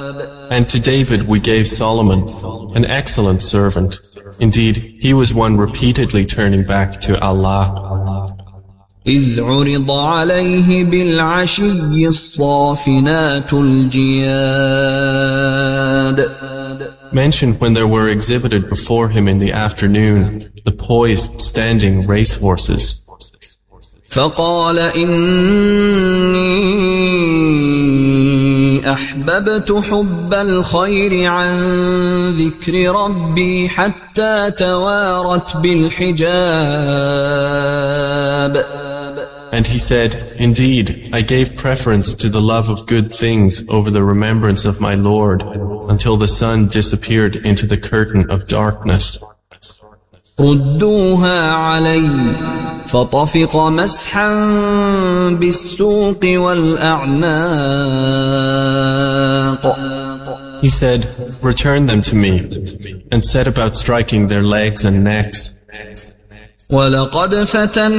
And to David we gave Solomon, an excellent servant. Indeed, he was one repeatedly turning back to Allah. إذ عرض عليه بالعشي الصافنات الجياد. Mentioned when there were exhibited before him in the afternoon the poised standing racehorses. فقال إني أحببت حب الخير عن ذكر ربي حتى توارت بالحجاب. And he said, Indeed, I gave preference to the love of good things over the remembrance of my Lord, until the sun disappeared into the curtain of darkness. ردوها علي فطفق مسحا بالسوق والأعناق. He said, Return them to me, and set about striking their legs and necks. ولقد فتن